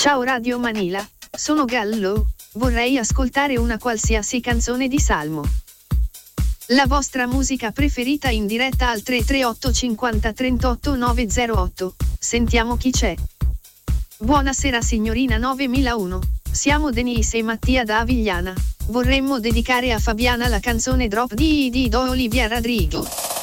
Ciao Radio Manila, sono Gallo, vorrei ascoltare una qualsiasi canzone di Salmo. La vostra musica preferita in diretta al 338 50 38 908, sentiamo chi c'è. Buonasera signorina 9001, siamo Denise e Mattia da Avigliana, vorremmo dedicare a Fabiana la canzone Drop di Olivia Rodrigo.